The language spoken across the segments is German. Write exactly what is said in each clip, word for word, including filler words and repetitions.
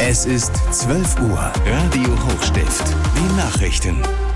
Es ist zwölf Uhr. Radio Hochstift. Die Nachrichten.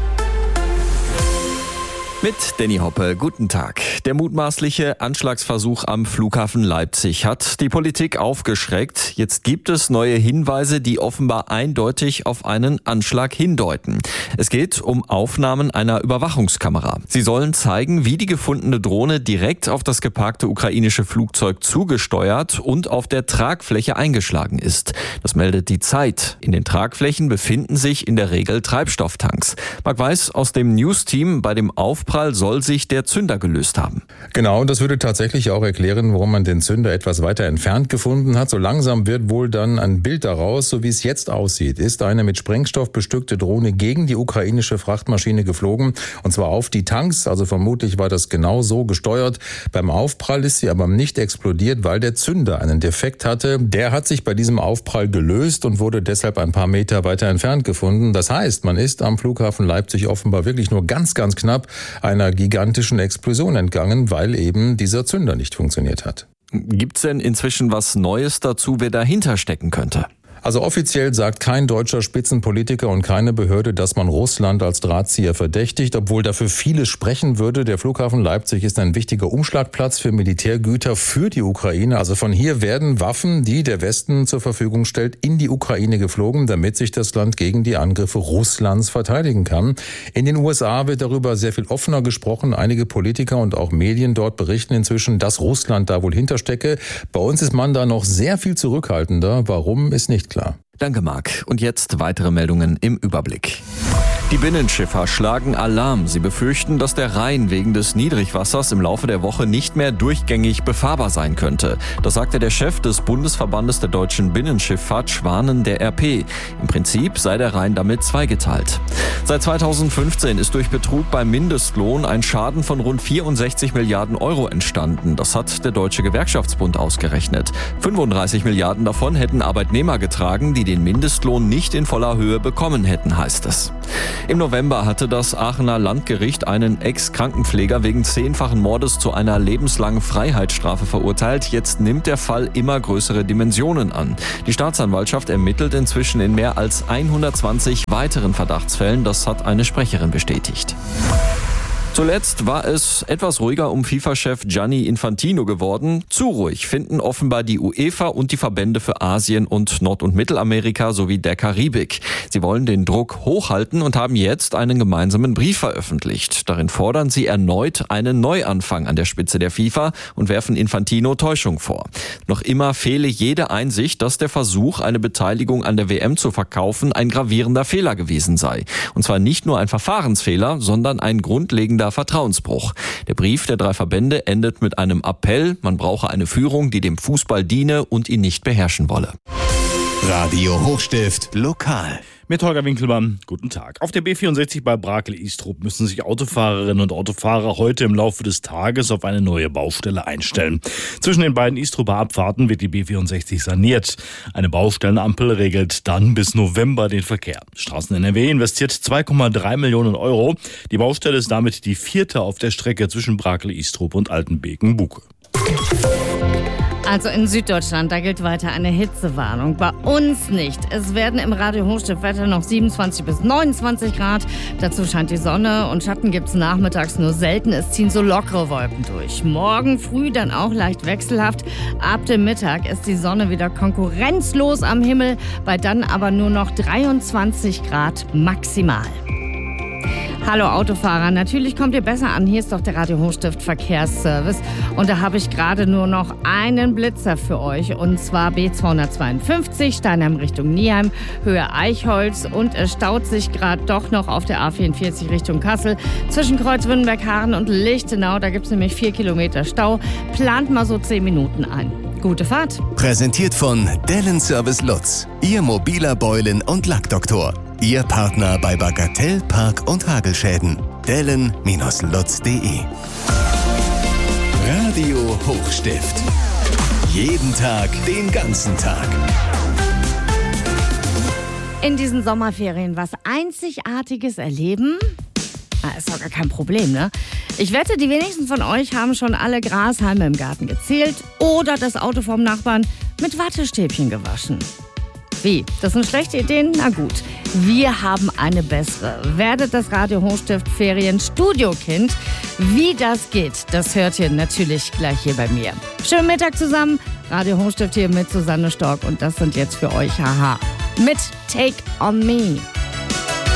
Mit Danny Hoppe, guten Tag. Der mutmaßliche Anschlagsversuch am Flughafen Leipzig hat die Politik aufgeschreckt. Jetzt gibt es neue Hinweise, die offenbar eindeutig auf einen Anschlag hindeuten. Es geht um Aufnahmen einer Überwachungskamera. Sie sollen zeigen, wie die gefundene Drohne direkt auf das geparkte ukrainische Flugzeug zugesteuert und auf der Tragfläche eingeschlagen ist. Das meldet die Zeit. In den Tragflächen befinden sich in der Regel Treibstofftanks. Marc Weiß aus dem News-Team: Bei dem Aufprall soll sich der Zünder gelöst haben. Genau, das würde tatsächlich auch erklären, warum man den Zünder etwas weiter entfernt gefunden hat. So langsam wird wohl dann ein Bild daraus, so wie es jetzt aussieht. Ist eine mit Sprengstoff bestückte Drohne gegen die ukrainische Frachtmaschine geflogen, und zwar auf die Tanks. Also vermutlich war das genau so gesteuert. Beim Aufprall ist sie aber nicht explodiert, weil der Zünder einen Defekt hatte. Der hat sich bei diesem Aufprall gelöst und wurde deshalb ein paar Meter weiter entfernt gefunden. Das heißt, man ist am Flughafen Leipzig offenbar wirklich nur ganz, ganz knapp einer gigantischen Explosion entgangen, weil eben dieser Zünder nicht funktioniert hat. Gibt's denn inzwischen was Neues dazu, wer dahinter stecken könnte? Also offiziell sagt kein deutscher Spitzenpolitiker und keine Behörde, dass man Russland als Drahtzieher verdächtigt, obwohl dafür vieles sprechen würde. Der Flughafen Leipzig ist ein wichtiger Umschlagplatz für Militärgüter für die Ukraine. Also von hier werden Waffen, die der Westen zur Verfügung stellt, in die Ukraine geflogen, damit sich das Land gegen die Angriffe Russlands verteidigen kann. In den U S A wird darüber sehr viel offener gesprochen. Einige Politiker und auch Medien dort berichten inzwischen, dass Russland da wohl hinterstecke. Bei uns ist man da noch sehr viel zurückhaltender. Warum, ist nicht klar. Danke, Marc. Und jetzt weitere Meldungen im Überblick. Die Binnenschiffer schlagen Alarm. Sie befürchten, dass der Rhein wegen des Niedrigwassers im Laufe der Woche nicht mehr durchgängig befahrbar sein könnte. Das sagte der Chef des Bundesverbandes der deutschen Binnenschifffahrt, Schwanen, der R P. Im Prinzip sei der Rhein damit zweigeteilt. Seit zweitausendfünfzehn ist durch Betrug beim Mindestlohn ein Schaden von rund vierundsechzig Milliarden Euro entstanden. Das hat der Deutsche Gewerkschaftsbund ausgerechnet. fünfunddreißig Milliarden davon hätten Arbeitnehmer getragen, die den Mindestlohn nicht in voller Höhe bekommen hätten, heißt es. Im November hatte das Aachener Landgericht einen Ex-Krankenpfleger wegen zehnfachen Mordes zu einer lebenslangen Freiheitsstrafe verurteilt. Jetzt nimmt der Fall immer größere Dimensionen an. Die Staatsanwaltschaft ermittelt inzwischen in mehr als hundertzwanzig weiteren Verdachtsfällen. Das hat eine Sprecherin bestätigt. Zuletzt war es etwas ruhiger um FIFA-Chef Gianni Infantino geworden. Zu ruhig finden offenbar die UEFA und die Verbände für Asien und Nord- und Mittelamerika sowie der Karibik. Sie wollen den Druck hochhalten und haben jetzt einen gemeinsamen Brief veröffentlicht. Darin fordern sie erneut einen Neuanfang an der Spitze der FIFA und werfen Infantino Täuschung vor. Noch immer fehle jede Einsicht, dass der Versuch, eine Beteiligung an der W M zu verkaufen, ein gravierender Fehler gewesen sei. Und zwar nicht nur ein Verfahrensfehler, sondern ein grundlegender Vertrauensbruch. Der Brief der drei Verbände endet mit einem Appell, man brauche eine Führung, die dem Fußball diene und ihn nicht beherrschen wolle. Radio Hochstift lokal. Mit Holger Winkelmann, guten Tag. Auf der B vierundsechzig bei Brakel-Istrup müssen sich Autofahrerinnen und Autofahrer heute im Laufe des Tages auf eine neue Baustelle einstellen. Zwischen den beiden Istruper Abfahrten wird die B vierundsechzig saniert. Eine Baustellenampel regelt dann bis November den Verkehr. Straßen N R W investiert zwei Komma drei Millionen Euro. Die Baustelle ist damit die vierte auf der Strecke zwischen Brakel-Istrup und Altenbeken-Buke. Also in Süddeutschland, da gilt weiter eine Hitzewarnung. Bei uns nicht. Es werden im Radio Hochstift-Wetter noch siebenundzwanzig bis neunundzwanzig Grad. Dazu scheint die Sonne und Schatten gibt's nachmittags nur selten. Es ziehen so lockere Wolken durch. Morgen früh dann auch leicht wechselhaft. Ab dem Mittag ist die Sonne wieder konkurrenzlos am Himmel. Bei dann aber nur noch dreiundzwanzig Grad maximal. Hallo Autofahrer, natürlich kommt ihr besser an. Hier ist doch der Radio Hochstift Verkehrsservice. Und da habe ich gerade nur noch einen Blitzer für euch. Und zwar B zweihundertzweiundfünfzig, Steinheim Richtung Nieheim, Höhe Eichholz. Und es staut sich gerade doch noch auf der A vierundvierzig Richtung Kassel. Zwischen Kreuz Wünnenberg-Haaren und Lichtenau, da gibt es nämlich vier Kilometer Stau. Plant mal so zehn Minuten ein. Gute Fahrt. Präsentiert von Dellen Service Lutz, Ihr mobiler Beulen- und Lackdoktor. Ihr Partner bei Bagatell, Park- und Hagelschäden. Dellen Lutz punkt de. Radio Hochstift. Jeden Tag, den ganzen Tag. In diesen Sommerferien was Einzigartiges erleben? Ah, ist doch gar kein Problem, ne? Ich wette, die wenigsten von euch haben schon alle Grashalme im Garten gezählt oder das Auto vom Nachbarn mit Wattestäbchen gewaschen. Wie? Das sind schlechte Ideen? Na gut. Wir haben eine bessere. Werdet das Radio Hochstift Ferien Studiokind. Wie das geht, das hört ihr natürlich gleich hier bei mir. Schönen Mittag zusammen. Radio Hochstift hier mit Susanne Stork und das sind jetzt für euch Haha mit Take on Me.